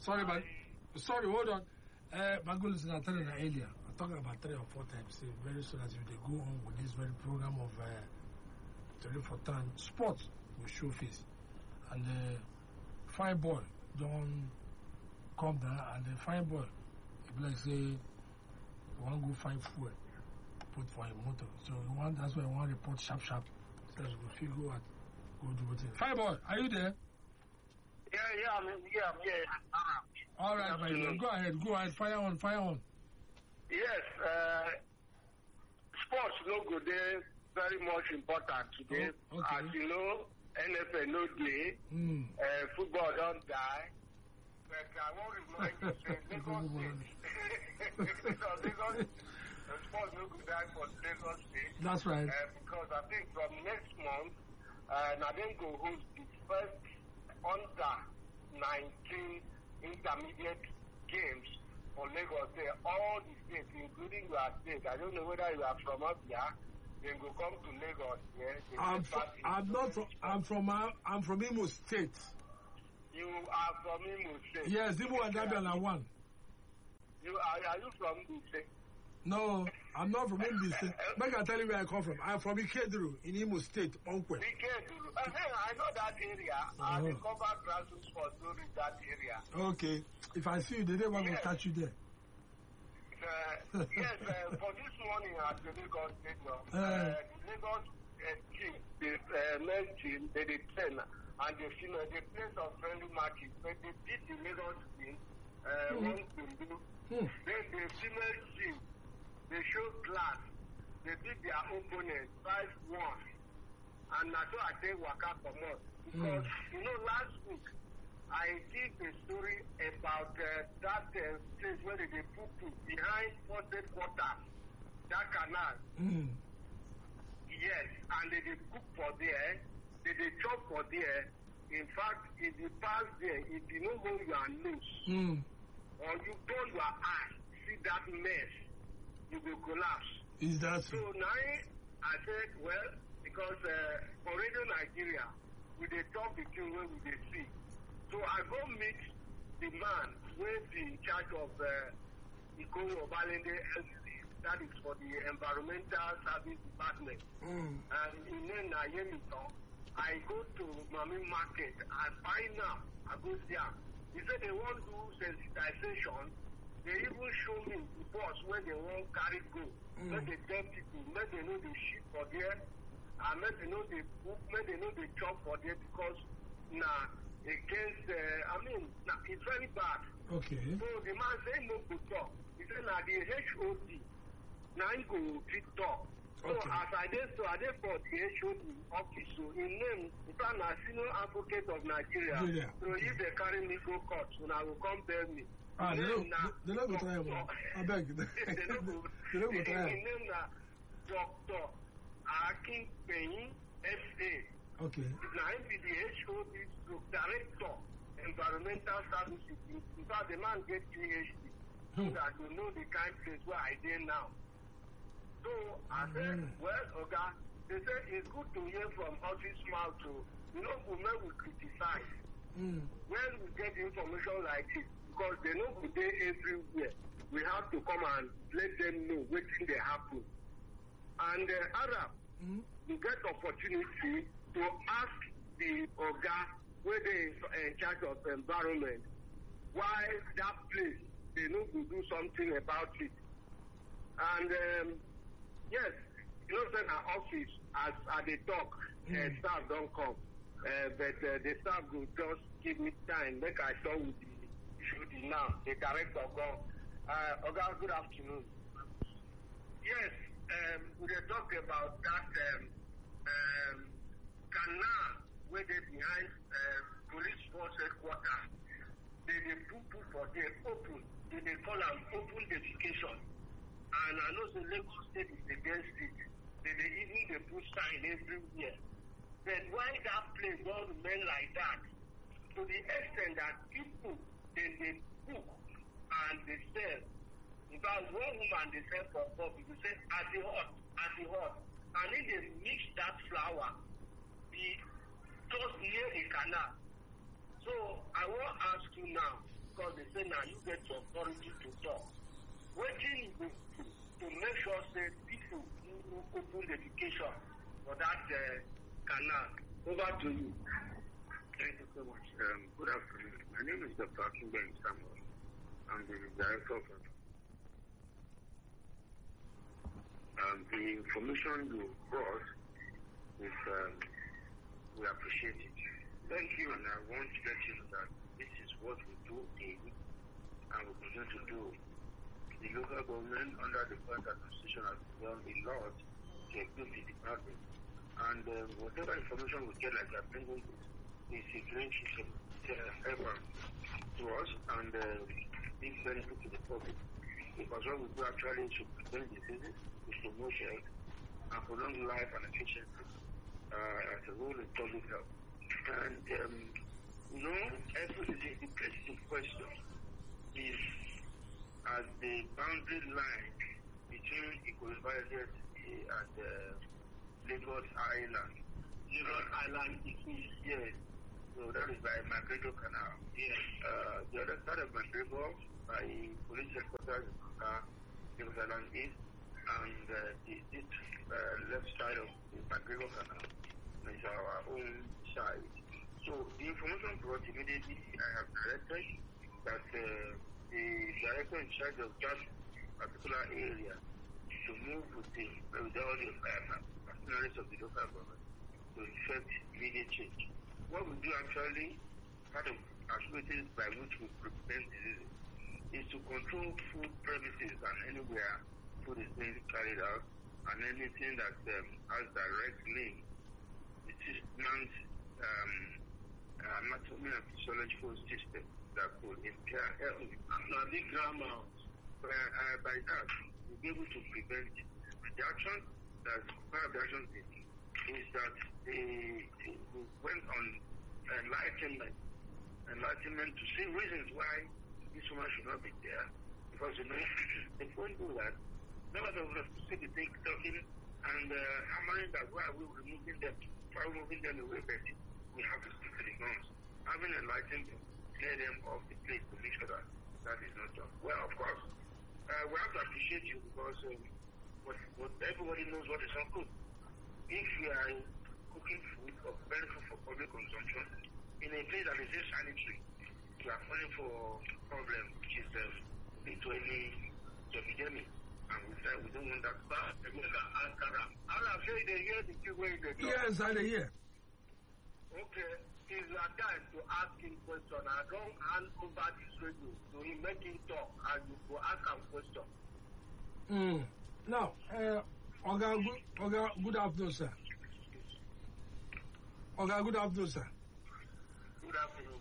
Sorry, hold on. My good listener, I told you earlier. I'm talking about 3 or 4 times. Say very soon as we go on with this very program of 24 time sports will show face. And the fine boy don't come down, and the fine boy, if like say, you want to go find food, put for a motor. So that's why I want to report sharp. So we figure out, go do it. Fine boy, are you there? Yeah, I'm here. All right, my friend. Go ahead. Fire on. Yes, sports no go there very much important today. Oh, okay. As you know, NFL no day. Football don't die. But I want to remind you, say Lagos sports no go die for Lagos State. That's right. Because I think from next month, now then go host the first under 19 intermediate games for Lagos there. All the states, including your state. I don't know whether you are from up here. They go come to Lagos. Yeah, I'm from Imo State. You are from Imo State. Yes, Imo and Abia one. Are you from Imo State? No, I'm not from Imo State. Make I tell you where I come from. I'm from Ikeduru in Imo State, Onkwe. Ikeduru. I know that area. I cover grassroots for during that area. Okay. If I see you, they don't want to catch you there. Yes, for this morning at the Lagos Stadium, the Lagos team, the men's team, they train and they play some friendly matches. But they beat the Lagos team 1-2. Then the female team, they show class. They beat their opponent 5-1. And that's why I say Waka Komot. Because, last week, I did a story about that place where they put behind Forest Quarters, that canal. Yes, and they cook for there, they chop for there. In fact, if you pass there, if you know where you are loose, or you turn your eye, see that mess, you will collapse. Is that so? Now I said, well, because for Radio Nigeria, we dey talk the thing where we dey see. So I go meet the man with the charge of Ikowo Obalende LC, that is for the Environmental Service Department. And in Nayemito, I go to Mami Market and find out, I go there. He said they want to do sensitization. They even show me the bus where they want carry go. Let they tell people, let they know the ship for there, and let they know the book, let they know the job for there, because against it's very bad. Okay. So the man say no to talk. He said the HOD now he go to talk. So as I did for the HOD office, so in name, it's a senior advocate of Nigeria. So if they carry me go court, so I will come tell me. They don't go try him. I beg. They don't go try him. In name Dr. Akin Peyin S.A. Okay. Now him be the HOD Director Environmental Services. In fact, the man get PhD. So that you know the kind of place where I did now. So I said, well, okay, they said it's good to hear from office mouth to, women will criticize. When we get information like this, because they know we dey everywhere, we have to come and let them know what thing they happen. And Arab, you get opportunity to ask the Oga, where they in charge of environment, why that place, they know to do something about it. And yes, say our office, as they talk, staff don't come. But the staff will just give me time. Like I saw with the shooting now, the director go. Oga, good afternoon. Yes, we are talking about that canal where they behind police force headquarters. They put for them open. They call them open defecation. And I know the Lagos State is against it. They put sign everywhere. But why that place don't remain like that? To the extent that people, they cook and they sell. In fact, one woman, they sell for coffee. They say, at the hot. And then they mix that flour, just near the canal. So I want to ask you now, because they say now you get the authority to talk. Waiting to make sure that people who open education for that canal. Over to you. Thank you so much. Good afternoon. My name is Dr. Akinben Samuel. I'm the director of the information you brought is we appreciate it. Thank you. And I want to let you know that this is what we do and we continue to do. The local government under the current administration has done a lot to equip the department. And whatever information we get like that, bringing is a great help to us and big benefit to the public. Because what we do actually is to prevent diseases, is to promote health, and prolong life and efficiency as a role in public health. And, every the basic question is at the boundary line between Ikoyi Valley and Lagos Island. Lagos Island is yes. So that is by Magredo Canal. Yes. The other side of Magredo by police headquarters Lagos Island East, and this left side of the Magredo Canal is our own side. So the information brought immediately, I have directed that the director in charge of that particular area to move with all the functionaries of the local government to effect immediate change. What we do actually, part of activities by which we prevent diseases, is to control food premises and anywhere food is being carried out, and anything that has direct link with man's anatomy and physiological system that could impair health. Now, the grammar. By that, we'll be able to prevent the action. That part of the action is that we went on enlightenment to see reasons why this woman should not be there. Because if we do that, nobody will see the thing talking and hammering that why are we removing them? Why are we moving them away? But we have to stick to the guns. Having enlightened them, clear them off the place to make sure that that is not done. Well, of course, we have to appreciate you because what everybody knows what is not good. If we are cooking food or preparing food for public consumption in a place that is insanitary, we are falling for problem which is lead to any epidemic, and we don't want that. I'll say they hear the two ways they talk. Yes, I hear. Okay, it's a time to ask him question. I don't hand over this radio to him, make him talk, and you go ask him question. Now, Oga, good afternoon, sir. Oga, good afternoon, sir. Good afternoon,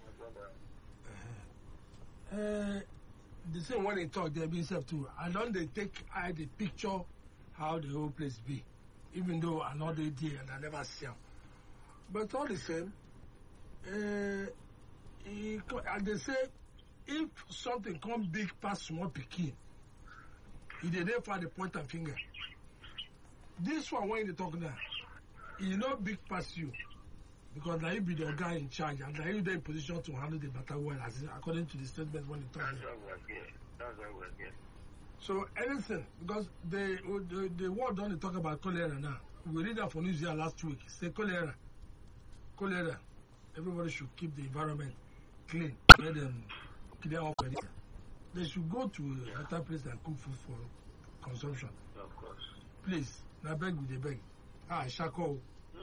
my brother. The same when they talk, they be self too. I don't they take the picture how the whole place be, even though I know they did and I never see them. But all the same, and they say if something come big past small pikin, they never the point and finger. This one when they talk now, he not big past you. Because now you be the guy in charge, and now you're in position to handle the matter well, as according to the statement when you talk. That's why we're here. That's why we're here. So anything, because the word don't talk about cholera now. We read that for news here last week. Say cholera. Everybody should keep the environment clean. Let them clear off it. They should go to a better place and cook food for consumption. Of course. Please, now beg with the beg. Shako.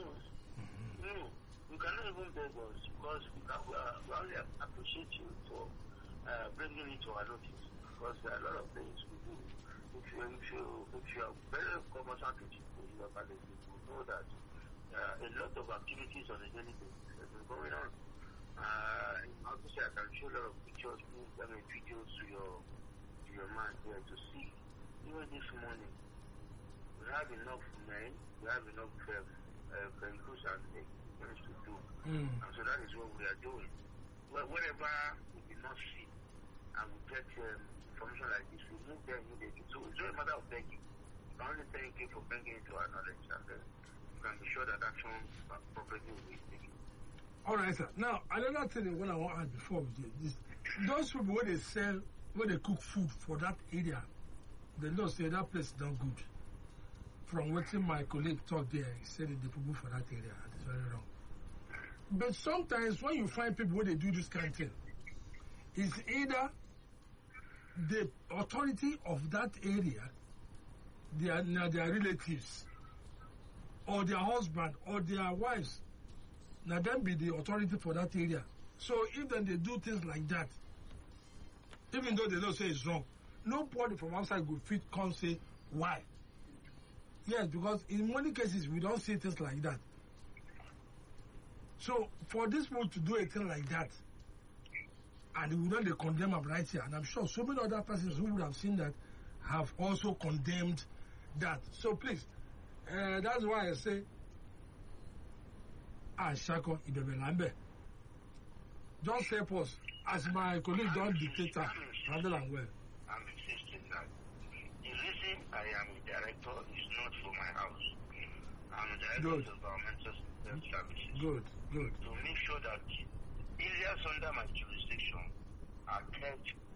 We cannot even beg us because we only appreciate you for bringing it to our notice, because there are a lot of things we do. If you are very commercial people, you are valid, you know that a lot of activities on a daily basis have been going on. Obviously, I can show a lot of pictures, videos to your mind there to see. Even this morning, we have enough men, we have enough vehicles and things to do. And so that is what we are doing. Whenever we do not see and we get information like this, we move there immediately. So it's not a matter of begging. I only thank you for bringing it to our knowledge, and you can be sure that action appropriately will be taken. All right, sir. Now, another thing what I want to add before we do this, those people where they sell, where they cook food for that area, they know say that place is not good. From what my colleague talked there, he said that the people for that area, it's very wrong. But sometimes when you find people where they do this kind of thing, it's either the authority of that area, their relatives, or their husband, or their wives, now them be the authority for that area. So if then they do things like that, even though they don't say it's wrong, nobody from outside will fit come say why. Yes, because in many cases we don't see things like that. So for this people to do a thing like that, and we know they condemn them right here, and I'm sure so many other persons who would have seen that have also condemned that. So please, that's why I say, Shako Ibebelambe, just help us, as my colleague don't dictator, handle and well. I'm insisting that the reason I am a director is not for my house. I'm a director of environmental services. Good. To make sure that areas under my jurisdiction are kept